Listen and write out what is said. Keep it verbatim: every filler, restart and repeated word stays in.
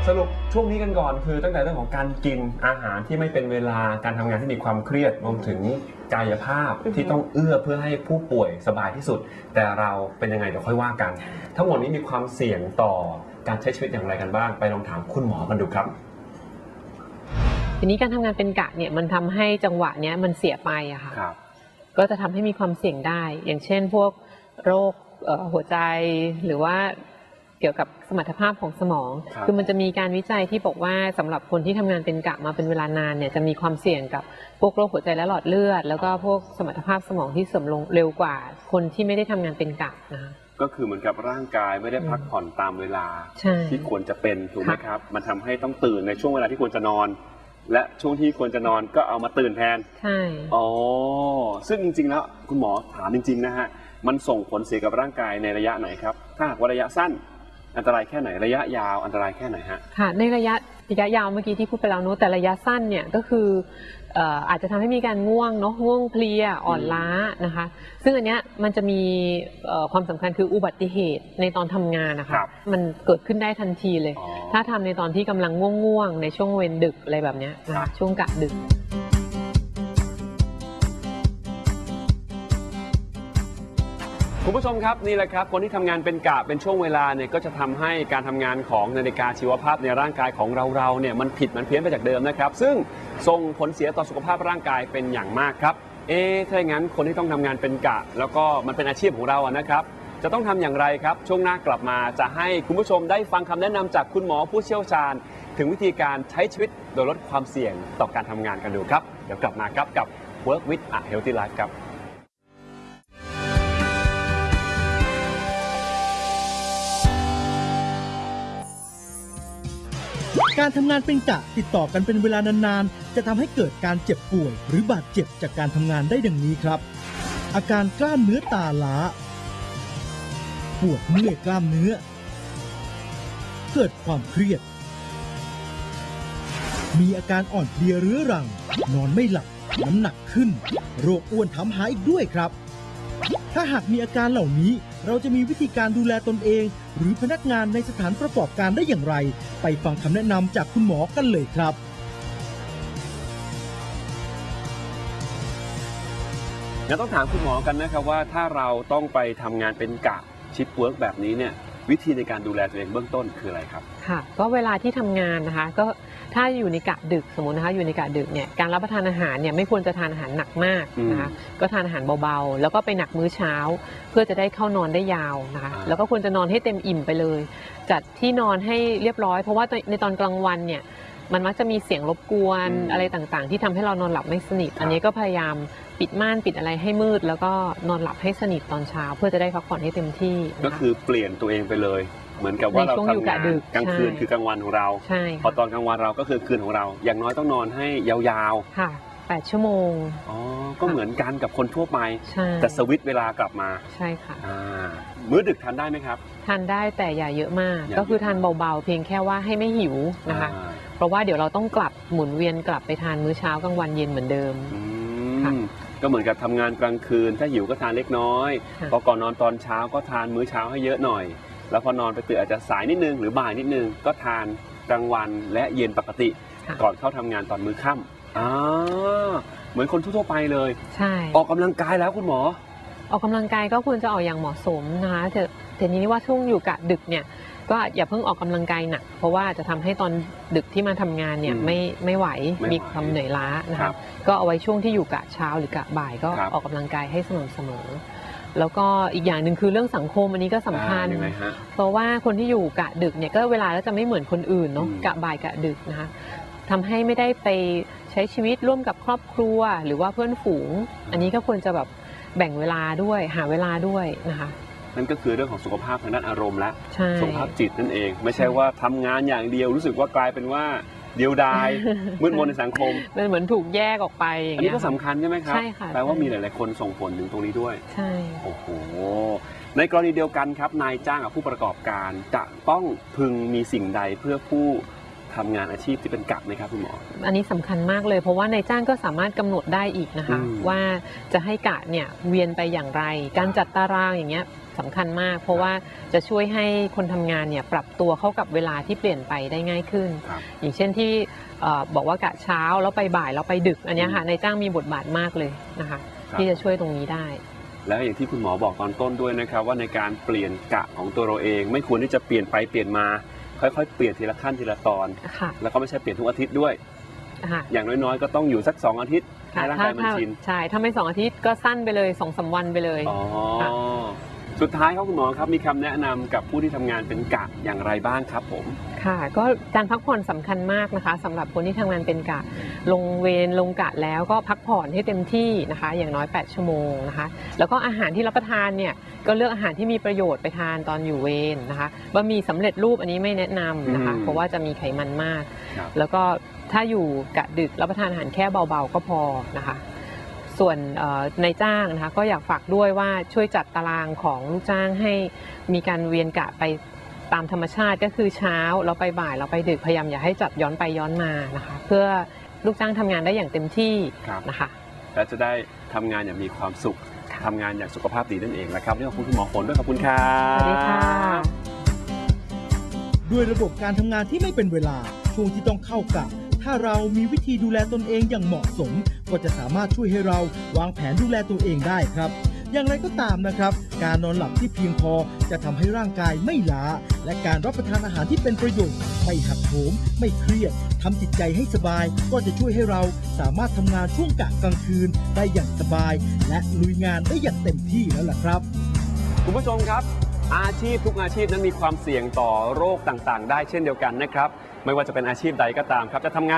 รุปช่วงนี้กันก่อนคือตั้งแต่เรื่องของการกินอาหารที่ไม่เป็นเวลาการทำงานที่มีความเครียดรวมถึงกายภาพที่ต้องเอื้อเพื่อให้ผู้ป่วยสบายที่สุดแต่เราเป็นยังไงเดี๋ยวค่อยว่ากันทั้งหมดนี้มีความเสี่ยงต่อการใช้ชีวิตอย่างไรกันบ้างไปลองถามคุณหมอกันดูครับทีนี้การทำงานเป็นกะเนี่ยมันทำให้จังหวะเนี้ยมันเสียไปอะค่ะก็จะทำให้มีความเสี่ยงได้อย่างเช่นพวกโรคหัวใจหรือว่าเกี่ยวกับสมรรถภาพของสมองคือมันจะมีการวิจัยที่บอกว่าสำหรับคนที่ทำงานเป็นกะมาเป็นเวลานานเนี่ยจะมีความเสี่ยงกับพวกโรคหัวใจและหลอดเลือดแล้วก็พวกสมรรถภาพสมองที่เสื่อมลงเร็วกว่าคนที่ไม่ได้ทำงานเป็นกะนะคะก็คือเหมือนกับร่างกายไม่ได้พักผ่อนตามเวลาที่ควรจะเป็นถูกไหมครับมันทำให้ต้องตื่นในช่วงเวลาที่ควรจะนอนและช่วงที่ควรจะนอนก็เอามาตื่นแทนใช่อ๋อซึ่งจริงๆแล้วคุณหมอถามจริงๆนะฮะมันส่งผลเสียกับร่างกายในระยะไหนครับถ้าหากว่าระยะสั้นอันตรายแค่ไหนระยะยาวอันตรายแค่ไหนฮะค่ะในระยะระยะยาวเมื่อกี้ที่พูดไปแล้วนู้แต่ระยะสั้นเนี่ยก็คืออาจจะทำให้มีการง่วงเนาะง่วงเพลียอ่อนล้านะคะซึ่งอันเนี้ยมันจะมีความสำคัญคืออุบัติเหตุในตอนทำงานนะคะมันเกิดขึ้นได้ทันทีเลยถ้าทำในตอนที่กำลังง่วงๆในช่วงเวรดึกอะไรแบบนี้นะคะช่วงกะดึกคุณผู้ชมครับนี่แหละครับคนที่ทำงานเป็นกะเป็นช่วงเวลาเนี่ยก็จะทำให้การทำงานของนาฬิกาชีวภาพในร่างกายของเราเราเนี่ยมันผิดมันเพี้ยนไปจากเดิมนะครับซึ่งส่งผลเสียต่อสุขภาพร่างกายเป็นอย่างมากครับเอ๊ะถ้าอย่างนั้นคนที่ต้องทำงานเป็นกะแล้วก็มันเป็นอาชีพของเราอะนะครับจะต้องทำอย่างไรครับช่วงหน้ากลับมาจะให้คุณผู้ชมได้ฟังคำแนะนำจากคุณหมอผู้เชี่ยวชาญถึงวิธีการใช้ชีวิตโดยลดความเสี่ยงต่อการทำงานกันดูครับเดี๋ยวกลับมาครับกับ Work with a Healthy Life ครับการทำงานเป็นกะติดต่อกันเป็นเวลานานๆจะทำให้เกิดการเจ็บป่วยหรือบาดเจ็บจากการทำงานได้ดังนี้ครับอาการกล้ามเนื้อตาล้าปวดเมื่อยกล้ามเนื้อเกิดความเครียดมีอาการอ่อนเพลียเรื้อรังนอนไม่หลับน้ำหนักขึ้นโรคอ้วนถามหาอีกด้วยครับถ้าหากมีอาการเหล่านี้เราจะมีวิธีการดูแลตนเองหรือพนักงานในสถานประกอบการได้อย่างไรไปฟังคำแนะนำจากคุณหมอกันเลยครับงั้นต้องถามคุณหมอกันนะครับว่าถ้าเราต้องไปทำงานเป็นกะชิปเวิร์กแบบนี้เนี่ยวิธีในการดูแลตัวเองเบื้องต้นคืออะไรครับค่ะก็เวลาที่ทำงานนะคะก็ถ้าอยู่ในกะดึกสมมตินะคะอยู่ในกะดึกเนี่ยการรับประทานอาหารเนี่ยไม่ควรจะทานอาหารหนักมากนะคะก็ทานอาหารเบาๆแล้วก็ไปหนักมื้อเช้าเพื่อจะได้เข้านอนได้ยาวนะคะแล้วก็ควรจะนอนให้เต็มอิ่มไปเลยจัดที่นอนให้เรียบร้อยเพราะว่าในตอนกลางวันเนี่ยมันมักจะมีเสียงรบกวนอะไรต่างๆที่ทำให้เรานอนหลับไม่สนิทอันนี้ก็พยายามปิดม่านปิดอะไรให้มืดแล้วก็นอนหลับให้สนิทตอนเช้าเพื่อจะได้พักผ่อนให้เต็มที่ก็คือเปลี่ยนตัวเองไปเลยเหมือนกับว่าเราทำงานกลางคืนคือกลางวันของเราพอตอนกลางวันเราก็คือคืนของเราอย่างน้อยต้องนอนให้ยาวๆค่ะแปดชั่วโมงอ๋อก็เหมือนกันกับคนทั่วไปแต่สวิตช์เวลากลับมาใช่ค่ะมื้อดึกทานได้ไหมครับทานได้แต่อย่าเยอะมากก็คือทานเบาๆเพียงแค่ว่าให้ไม่หิวนะคะเพราะว่าเดี๋ยวเราต้องกลับหมุนเวียนกลับไปทานมื้อเช้ากลางวันเย็นเหมือนเดิมก็เหมือนกับทำงานกลางคืนถ้าหิวก็ทานเล็กน้อยพอก่อนนอนตอนเช้าก็ทานมื้อเช้าให้เยอะหน่อยแล้วพอนอนไปตื่นอาจจะสายนิดนึงหรือบ่ายนิดนึงก็ทานกลางวันและเย็นปกติก่อนเข้าทำงานตอนมื้อค่ำอ่าเหมือนคนทั่วไปเลยใช่ออกกำลังกายแล้วคุณหมอออกกำลังกายก็ควรจะออกอย่างเหมาะสมนะคะแต่ทีนี้ว่าช่วงอยู่กะดึกเนี่ยก็อย่าเพิ่งออกกำลังกายหนักเพราะว่าจะทำให้ตอนดึกที่มาทำงานเนี่ยไม่ไม่ไหวมีความเหนื่อยล้านะคะก็เอาไว้ช่วงที่อยู่กะเช้าหรือกะบ่ายก็ออกกำลังกายให้สม่ำเสมอแล้วก็อีกอย่างหนึ่งคือเรื่องสังคมอันนี้ก็สำคัญเพราะว่าคนที่อยู่กะดึกเนี่ยก็เวลาก็จะไม่เหมือนคนอื่นเนาะกะบ่ายกะดึกนะคะทำให้ไม่ได้ไปใช้ชีวิตร่วมกับครอบครัวหรือว่าเพื่อนฝูงอันนี้ก็ควรจะแบบแบ่งเวลาด้วยหาเวลาด้วยนะคะนั่นก็คือเรื่องของสุขภาพทางด้านอารมณ์และสุขภาพจิตนั่นเองไม่ใช่ว่าทำงานอย่างเดียวรู้สึกว่ากลายเป็นว่าเดียวดายมืดมนในสังคมมันเหมือนถูกแยกออกไปอันนี้ก็สำคัญใช่ไหมครับใช่ค่ะแปลว่ามีหลายๆคนส่งผลถึงตรงนี้ด้วยใช่โอ้โหในกรณีเดียวกันครับนายจ้างกับผู้ประกอบการจะต้องพึงมีสิ่งใดเพื่อผู้ทำงานอาชีพที่เป็นกะไหมครับคุณหมออันนี้สำคัญมากเลยเพราะว่านายจ้างก็สามารถกำหนดได้อีกนะคะอืมว่าจะให้กะเนี่ยเวียนไปอย่างไร การจัดตารางอย่างเงี้ยสำคัญมาก เพราะว่าจะช่วยให้คนทำงานเนี่ยปรับตัวเข้ากับเวลาที่เปลี่ยนไปได้ง่ายขึ้นครับอย่างเช่นที่เอ่อบอกว่ากะเช้าแล้วไปบ่ายแล้วไปดึกอันเนี้ยค่ะนายจ้างมีบทบาทมากเลยนะคะครับที่จะช่วยตรงนี้ได้แล้วอย่างที่คุณหมอบอกตอนต้นด้วยนะครับว่าในการเปลี่ยนกะของตัวเราเอง ไม่ควรที่จะเปลี่ยนไปเปลี่ยนมาค่อยๆเปลี่ยนทีละขั้นทีละตอนค่ะแล้วก็ไม่ใช่เปลี่ยนทุกอาทิตย์ด้วยค่ะอย่างน้อยๆก็ต้องอยู่สักสองอาทิตย์ให้ร่างกายมันถ้าชินใช่ถ้าไม่สองอาทิตย์ก็สั้นไปเลยสองสามวันไปเลยอ๋อค่ะสุดท้ายครับคุณหมอครับมีคำแนะนำกับผู้ที่ทำงานเป็นกะอย่างไรบ้างครับผมค่ะก็การพักผ่อนสำคัญมากนะคะสำหรับคนที่ทำงานเป็นกะลงเวรลงกะแล้วก็พักผ่อนให้เต็มที่นะคะอย่างน้อยแปดชั่วโมงนะคะแล้วก็อาหารที่รับประทานเนี่ยก็เลือกอาหารที่มีประโยชน์ไปทานตอนอยู่เวรนะคะบะหมี่สำเร็จรูปอันนี้ไม่แนะนำนะคะอืมเพราะว่าจะมีไขมันมากครับแล้วก็ถ้าอยู่กะดึกรับประทานอาหารแค่เบาๆก็พอนะคะส่วนเอ่อนายจ้างนะคะก็อยากฝากด้วยว่าช่วยจัดตารางของลูกจ้างให้มีการเวียนกะไปตามธรรมชาติก็คือเช้าแล้วไปบ่ายแล้วไปดึกพยายามอย่าให้จัดย้อนไปย้อนมานะคะเพื่อลูกจ้างทำงานได้อย่างเต็มที่ครับนะคะและจะได้ทำงานอย่างมีความสุขค่ะทำงานอย่างสุขภาพดีนั่นเองนะครับนี่ขอบคุณคุณหมอฝนด้วยขอบคุณครับสวัสดีค่ะด้วยระบบการทำงานที่ไม่เป็นเวลาช่วงที่ต้องเข้ากะถ้าเรามีวิธีดูแลตนเองอย่างเหมาะสม ก็จะสามารถช่วยให้เราวางแผนดูแลตัวเองได้ครับ อย่างไรก็ตามนะครับ การนอนหลับที่เพียงพอจะทำให้ร่างกายไม่ล้า และการรับประทานอาหารที่เป็นประโยชน์ไม่หักโหมไม่เครียดทำจิตใจให้สบาย ก็จะช่วยให้เราสามารถทำงานช่วงกะกลางคืนได้อย่างสบาย และลุยงานได้อย่างเต็มที่แล้วล่ะครับคุณผู้ชมครับอาชีพทุกอาชีพนั้นมีความเสี่ยงต่อโรคต่างๆ ได้เช่นเดียวกันนะครับไม่ว่าจะเป็นอาชีพใดก็ตามครับจะทำงาน